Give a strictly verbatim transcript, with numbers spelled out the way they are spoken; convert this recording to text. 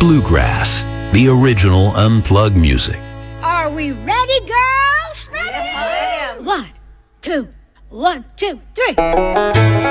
Bluegrass, the original unplugged music. Are we ready, girls? Yes, ma'am. One, two, one, two, three.